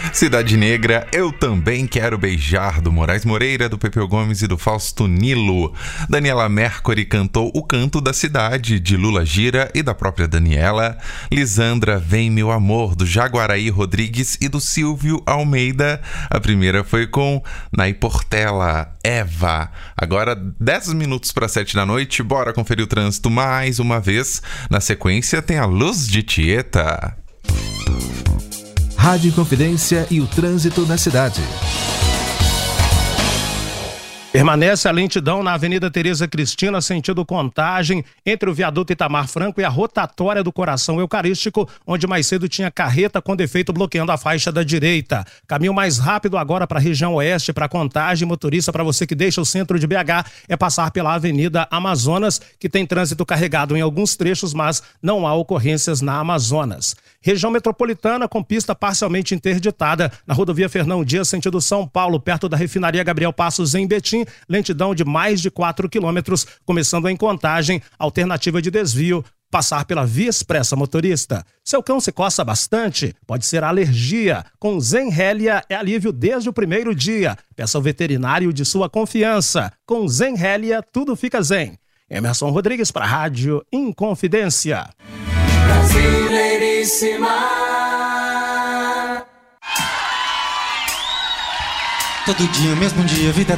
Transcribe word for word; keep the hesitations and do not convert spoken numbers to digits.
Cidade Negra, Eu Também Quero Beijar, do Moraes Moreira, do Pepeu Gomes e do Fausto Nilo. Daniela Mercury cantou O Canto da Cidade, de Lula Gira e da própria Daniela. Lisandra, Vem Meu Amor, do Jaguaraí Rodrigues e do Silvio Almeida. A primeira foi com Nay Portela, Eva. Agora dez minutos para sete da noite, bora conferir o trânsito mais uma vez. Na sequência tem a Luz de Tieta. Rádio Confidência e o trânsito na cidade. Permanece a lentidão na Avenida Tereza Cristina, sentido Contagem, entre o viaduto Itamar Franco e a rotatória do Coração Eucarístico, onde mais cedo tinha carreta com defeito bloqueando a faixa da direita. Caminho mais rápido agora para a região oeste, para Contagem. Motorista, para você que deixa o centro de B H, é passar pela Avenida Amazonas, que tem trânsito carregado em alguns trechos, mas não há ocorrências na Amazonas. Região metropolitana com pista parcialmente interditada na rodovia Fernão Dias, sentido São Paulo, perto da refinaria Gabriel Passos, em Betim. Lentidão de mais de quatro quilômetros, começando em Contagem. Alternativa de desvio, passar pela Via Expressa, motorista. Seu cão se coça bastante? Pode ser alergia. Com Zenrelia é alívio desde o primeiro dia. Peça ao veterinário de sua confiança. Com Zenrelia, tudo fica zen. Emerson Rodrigues para a Rádio Inconfidência. Brasileiríssima. Todo dia, mesmo dia, vida